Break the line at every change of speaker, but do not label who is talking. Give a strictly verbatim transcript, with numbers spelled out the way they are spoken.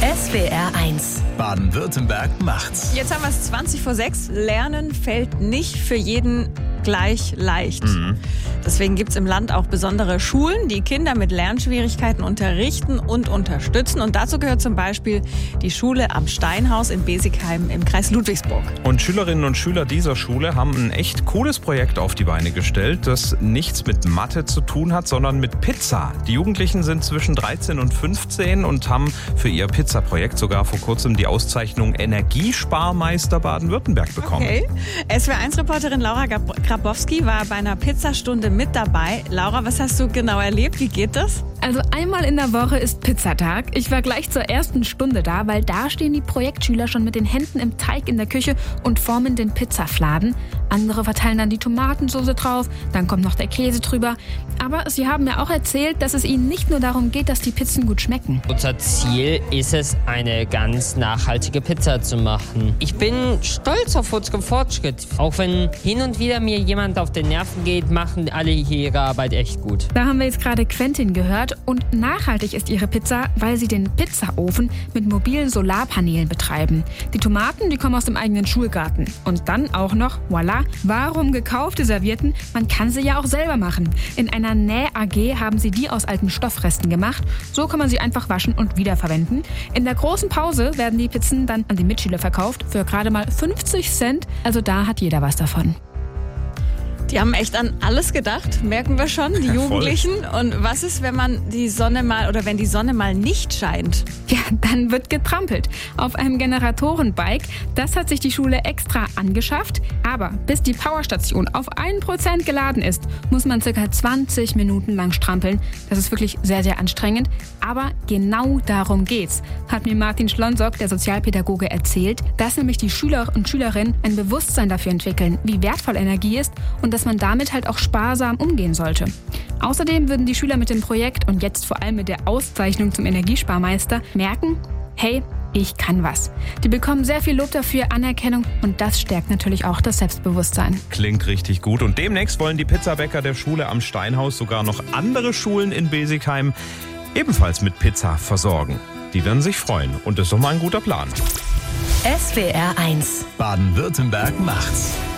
S W R eins.
Baden-Württemberg macht's.
Jetzt haben wir es zwanzig vor sechs. Lernen fällt nicht für jeden gleich leicht.
Mhm.
Deswegen gibt es im Land auch besondere Schulen, die Kinder mit Lernschwierigkeiten unterrichten und unterstützen. Und dazu gehört zum Beispiel die Schule am Steinhaus in Besigheim im Kreis Ludwigsburg.
Und Schülerinnen und Schüler dieser Schule haben ein echt cooles Projekt auf die Beine gestellt, das nichts mit Mathe zu tun hat, sondern mit Pizza. Die Jugendlichen sind zwischen dreizehn und fünfzehn und haben für ihr Pizza-Projekt sogar vor kurzem die Auszeichnung Energiesparmeister Baden-Württemberg bekommen.
Okay. S W R eins Reporterin Laura Grabowski war bei einer Pizzastunde mit dabei. Laura, was hast du genau erlebt? Wie geht das?
Also einmal in der Woche ist Pizzatag. Ich war gleich zur ersten Stunde da, weil da stehen die Projektschüler schon mit den Händen im Teig in der Küche und formen den Pizzafladen. Andere verteilen dann die Tomatensauce drauf, dann kommt noch der Käse drüber. Aber sie haben mir auch erzählt, dass es ihnen nicht nur darum geht, dass die Pizzen gut schmecken.
Unser Ziel ist es, eine ganz nachhaltige Pizza zu machen. Ich bin stolz auf unseren Fortschritt. Auch wenn hin und wieder mir jemand auf den Nerven geht, machen alle hier ihre Arbeit echt gut.
Da haben wir jetzt gerade Quentin gehört. Und nachhaltig ist ihre Pizza, weil sie den Pizzaofen mit mobilen Solarpanelen betreiben. Die Tomaten, die kommen aus dem eigenen Schulgarten. Und dann auch noch, voilà, warum gekaufte Servietten? Man kann sie ja auch selber machen. In einer Näh-A G haben sie die aus alten Stoffresten gemacht. So kann man sie einfach waschen und wiederverwenden. In der großen Pause werden die Pizzen dann an die Mitschüler verkauft für gerade mal fünfzig Cent. Also da hat jeder was davon.
Die haben echt an alles gedacht, merken wir schon, die Jugendlichen. Und was ist, wenn man die Sonne mal oder wenn die Sonne mal nicht scheint?
Ja, dann wird getrampelt. Auf einem Generatorenbike. Das hat sich die Schule extra angeschafft. Aber bis die Powerstation auf ein Prozent geladen ist, muss man ca. zwanzig Minuten lang strampeln. Das ist wirklich sehr, sehr anstrengend. Aber genau darum geht's, hat mir Martin Schlonsock, der Sozialpädagoge, erzählt, dass nämlich die Schüler und Schülerinnen ein Bewusstsein dafür entwickeln, wie wertvoll Energie ist und dass man damit halt auch sparsam umgehen sollte. Außerdem würden die Schüler mit dem Projekt und jetzt vor allem mit der Auszeichnung zum Energiesparmeister merken, hey, ich kann was. Die bekommen sehr viel Lob dafür, Anerkennung und das stärkt natürlich auch das Selbstbewusstsein.
Klingt richtig gut. Und demnächst wollen die Pizzabäcker der Schule am Steinhaus sogar noch andere Schulen in Besigheim ebenfalls mit Pizza versorgen. Die werden sich freuen und das ist doch mal ein guter Plan.
S W R eins.
Baden-Württemberg macht's.